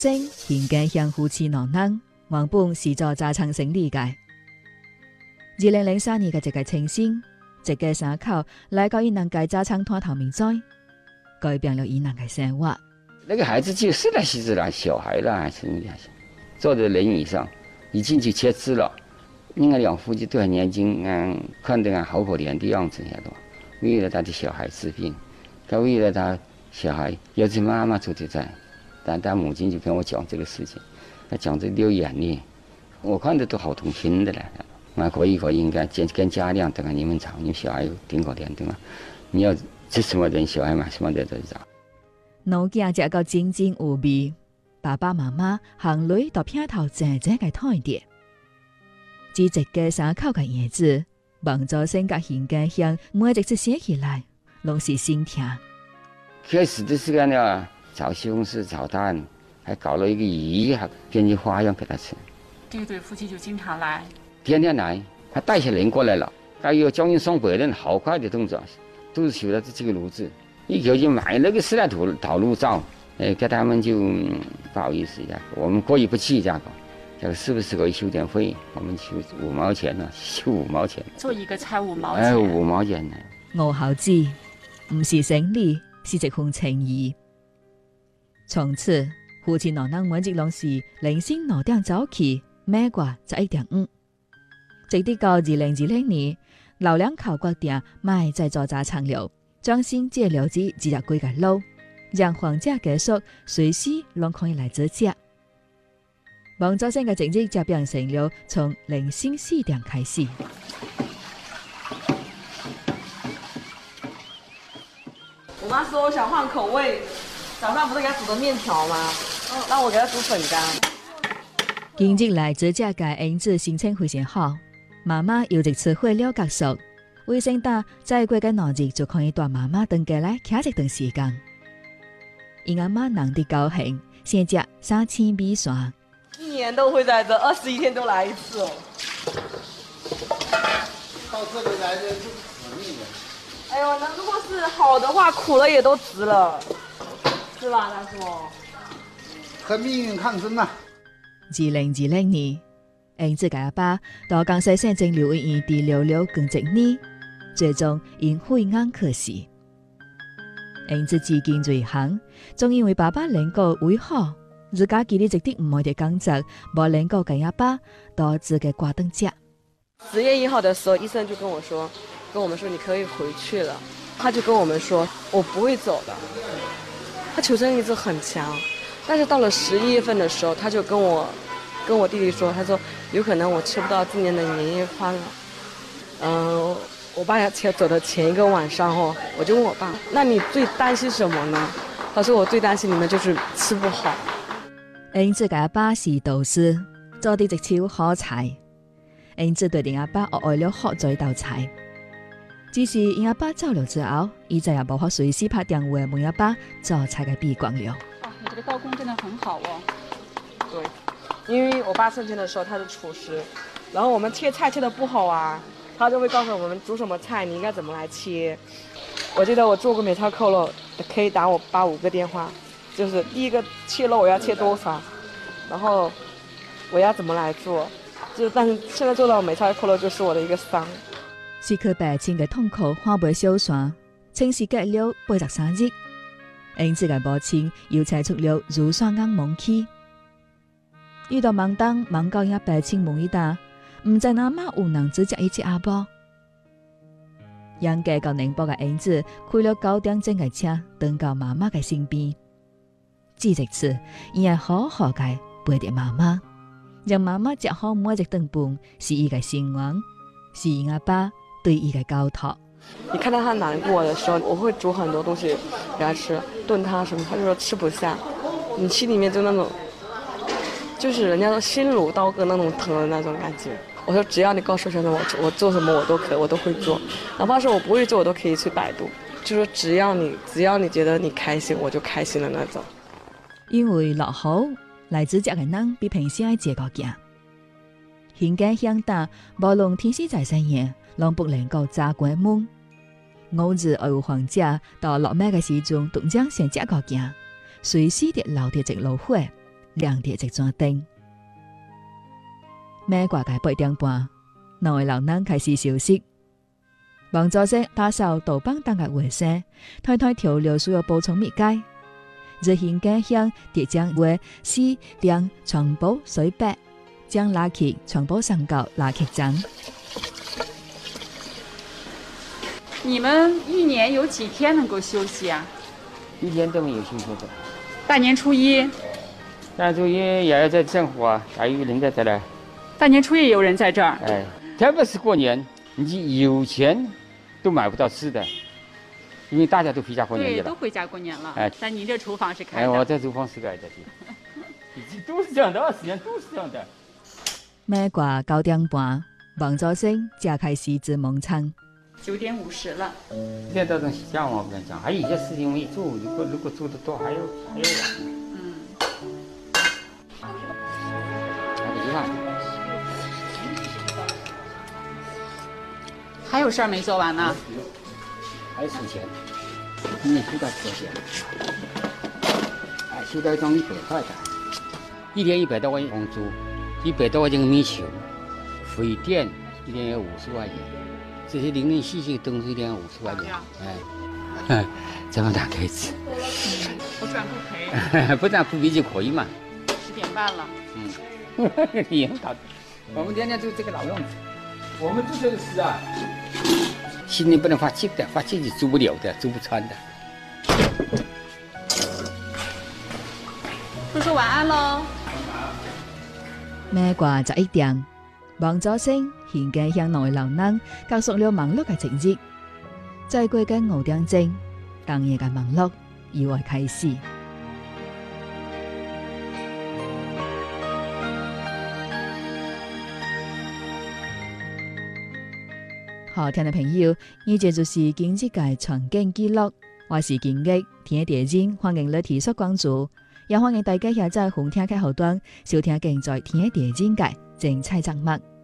正現嘅向夫妻郎人原本是做炸倉生意嘅。2003年嘅一個清晨，一家三口來到伊人嘅炸倉攤頭面栽，改變了伊人嘅生活。 那個孩子就是那些子啦，小孩啦，什麼呀？坐在輪椅上，已經就截肢了。應該兩夫妻都很年輕，看得好可憐的樣子，曉得吧？為了他的小孩治病，他為了他小孩，有時媽媽就在，但他母親就跟我講這個事情，他講着流眼淚，我看着都好痛心的了。可以應該跟家長等下你們吵，你小孩挺可憐的嘛，你要這什麼人小孩嘛，什麼的都找。 老家這個津津有味，爸爸媽媽行雷到片頭靜靜嘅台碟，只一家三口嘅兒子，望咗性格顯嘅向每一次寫起來，攏是心痛。 開始的時候呢，炒西紅柿、炒蛋，還搞了一個魚，還編輯花樣給他吃。 這對夫妻就經常來， 天天來，還帶些人過來了，還有將近200人，好快的動作，都是修了這個爐子。一口就買那個4台導爐灶，給他們就不好意思一下，我們過意不去價格，這個是不是可以收點費？我們收5毛錢呢，收5毛錢。 做一個菜5毛錢。 5毛錢呢。 我好知，唔是生理，是一份情誼。從此，夫妻兩人每日攏是凌晨2點早起，每個11點5。直至到2020年，老兩口決定賣再做炸倉了。將新借料子植入規個路，讓房價結束，隨時攏可以來做價。王作生嘅整日就變成了從凌晨4點開始。 我媽說我想換口味，早上不是給她煮的麵條嗎？讓我給她煮粉乾。 今日來做價嘅兒子心情非常好，媽媽有直吃會了結束。衛生大再過嘅2日就可以帶媽媽登過來徛一段時間。因阿媽人的高興，先食3千米線。 1年都會在這21天都來一次哦。 到這裡來的是死命的。 哎呦，那如果是好的話，苦了也都值了，是吧，大叔？ 和命運抗爭啊 ！2020年，兒子嘅阿爸到江西省政療醫院地療療更1年。最終因肺癌去世，兒子至今最行，仲因為爸爸能夠為好，自家記得直啲唔愛嘅工作，冇能夠給阿爸導致嘅掛燈節。 10月1號的時候，醫生就跟我們說你可以回去了。他就跟我們說我不會走的，他求生意志很強。但是到了11月份的時候，他就跟我弟弟說，他說有可能我吃不到今年的年夜飯了。我爸走的前一個晚上我就問我爸，那你最擔心什麼呢？他說我最擔心你們就是吃不好。 兒子嘅阿爸是導師，做啲一手好菜。兒子對定阿爸愛了學咗一道菜，只是因阿爸走了之後，伊再也無法隨時拍電話問阿爸做菜嘅秘訣了。 你這個刀工真的很好哦。 對，因為我爸生前的時候他是廚師，然後我們切菜切得不好啊，他就會告訴我們煮什麼菜你應該怎麼來切。我記得我做過美超扣肉，可以打我爸5個電話，就是第一個切肉我要切多少，然後我要怎麼來做，但是現在做到美超扣肉就是我的一個傷。 是佢病情嘅痛苦化為消散，清時隔了83日，兒子嘅母親又踩出了如山硬猛氣。遇到盲當盲教也病情無一打，唔知阿媽有能指責一隻阿婆。養家到寧波嘅兒子開了9點鐘嘅車，等到媽媽嘅身邊。只一次，伊係好好嘅陪住媽媽，讓媽媽食好每一頓飯，是伊嘅心願，是伊阿爸對伊嘅交託。 你看到他難過的時候，我會煮很多東西給他吃，燉湯什麼，他就說吃不下。你心裡面就那種，就是人家說心如刀割那種疼的那種感覺。我說只要你告訴先生我做什麼我都可以，我都會做，哪怕是我不會做我都可以去百度，就說只要你覺得你開心我就開心的那種。 因為落雨，來自家嘅人比平時愛接個驚。現今鄉大，無論天時在深夜，攏不能夠炸關門。偶爾愛有黃家到落尾嘅時陣，都將先接個驚，隨時地留啲一爐火， 亮碟一盞燈。晚掛嘅8點半，兩位老人開始休息。王祖生打掃豆幫當嘅衛生，太太調料需要補充物解。熱心家鄉亦將為絲亮傳播水白，將垃圾傳播上到垃圾站。 你們一年有幾天能夠休息啊？ 一天都沒有休息的。 大年初一。 大年初一也要在政府啊，還有人在這來。 大年初一有人在這兒。 哎，特別是過年，你有錢都買不到吃的，因為大家都回家過年去了。 對，都回家過年了。 哎， 但您這廚房是開的。 哎，我這廚房是開的，都是這樣的，20年都是這樣的。 晚掛9點半，王祖生才開始做晚餐。 9點50了。 現在到這習慣我跟你講，還有一些事情沒做，如果做得多，還要晚。 還有事兒沒做完呢。 還收錢，今年收到多少錢？哎，收到一張100塊的，一年100多塊錢房租，100多塊錢米球，水電一年要50塊錢，這些零零細細的東西一年要50塊錢。哎，這麼大可以吃？ 不賺不賠。 不賺不賠就可以嘛。 10點半了。 也很好，我們天天就這個老樣子。我們做這個事啊，心裡不能發氣的，發氣就做不了的，做不穿的。 叔叔晚安嘍。 晚掛11點，王祖生獻計向兩位老人結束了忙碌嘅情節，再過嘅5點鐘，當夜嘅忙碌意外開始。好聽嘅朋友，呢隻就是經濟界場景記錄，我是建益聽地經，歡迎你提出關注，也歡迎大家下載紅聽嘅後端收聽更在聽地經界精彩節目。